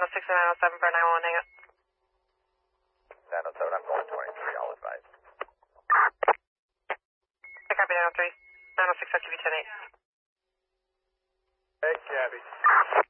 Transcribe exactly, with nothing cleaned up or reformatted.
oh six and nine oh seven for nine one one, hang up. nine oh seven, I'm going twenty-three, I'll advise. I copy nine oh three. nine oh six, F T V ten eight. Hey, Gabby.